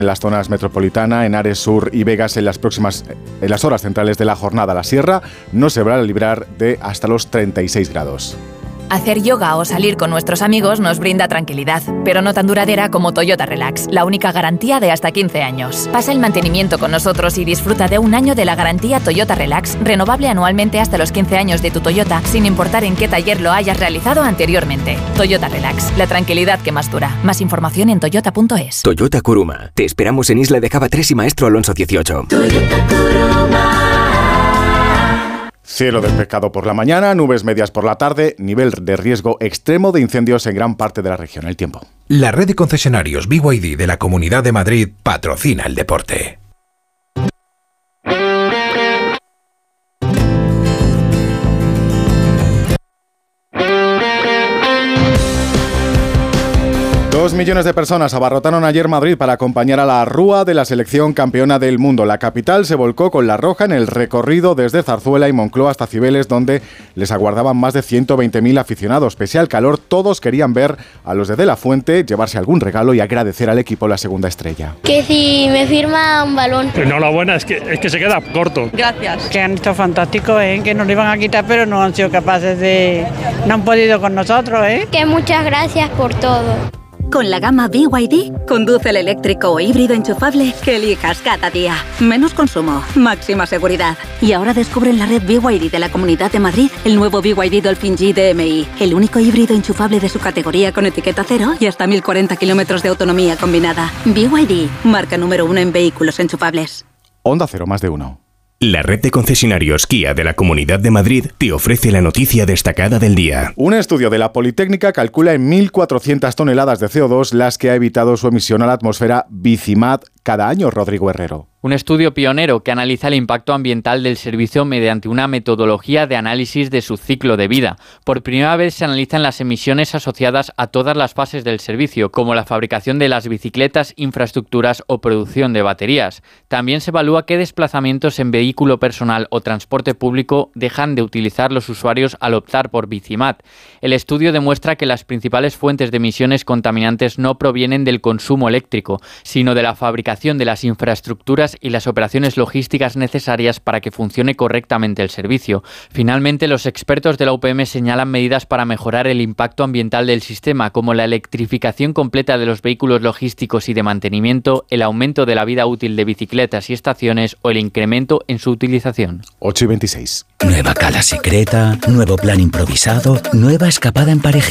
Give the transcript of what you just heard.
en las zonas metropolitana, Henares Sur y Vegas en las horas centrales de la jornada. La sierra no se va a librar de hasta los 36 grados. Hacer yoga o salir con nuestros amigos nos brinda tranquilidad, pero no tan duradera como Toyota Relax, la única garantía de hasta 15 años. Pasa el mantenimiento con nosotros y disfruta de un año de la garantía Toyota Relax, renovable anualmente hasta los 15 años de tu Toyota, sin importar en qué taller lo hayas realizado anteriormente. Toyota Relax, la tranquilidad que más dura. Más información en toyota.es. Toyota Kuruma. Te esperamos en Isla de Java 3 y Maestro Alonso 18. Toyota Kuruma. Cielo despejado por la mañana, nubes medias por la tarde, nivel de riesgo extremo de incendios en gran parte de la región. El tiempo. La red de concesionarios BYD de la Comunidad de Madrid patrocina el deporte. Dos millones de personas abarrotaron ayer Madrid para acompañar a la rúa de la selección campeona del mundo. La capital se volcó con la roja en el recorrido desde Zarzuela y Moncloa hasta Cibeles, donde les aguardaban más de 120.000 aficionados. Pese al calor, todos querían ver a los de la Fuente, llevarse algún regalo y agradecer al equipo la segunda estrella. Que si me firma un balón. Enhorabuena, es que se queda corto. Gracias. Que han estado fantásticos, que nos lo iban a quitar, pero no han sido capaces no han podido con nosotros, Que muchas gracias por todo. Con la gama BYD, conduce el eléctrico o híbrido enchufable que elijas cada día. Menos consumo, máxima seguridad. Y ahora descubre en la red BYD de la Comunidad de Madrid el nuevo BYD Dolphin G DMI, el único híbrido enchufable de su categoría con etiqueta cero y hasta 1040 kilómetros de autonomía combinada. BYD, marca número 1 en vehículos enchufables. Onda Cero, más de uno. La red de concesionarios Kia de la Comunidad de Madrid te ofrece la noticia destacada del día. Un estudio de la Politécnica calcula en 1.400 toneladas de CO2 las que ha evitado su emisión a la atmósfera Bicimat cada año. Rodrigo Herrero. Un estudio pionero que analiza el impacto ambiental del servicio mediante una metodología de análisis de su ciclo de vida. Por primera vez se analizan las emisiones asociadas a todas las fases del servicio, como la fabricación de las bicicletas, infraestructuras o producción de baterías. También se evalúa qué desplazamientos en vehículo personal o transporte público dejan de utilizar los usuarios al optar por Bicimat. El estudio demuestra que las principales fuentes de emisiones contaminantes no provienen del consumo eléctrico, sino de la fabricación de las infraestructuras y las operaciones logísticas necesarias para que funcione correctamente el servicio. Finalmente, los expertos de la UPM señalan medidas para mejorar el impacto ambiental del sistema, como la electrificación completa de los vehículos logísticos y de mantenimiento, el aumento de la vida útil de bicicletas y estaciones o el incremento en su utilización. 8:26. Nueva cala secreta, nuevo plan improvisado, nueva escapada en pareja.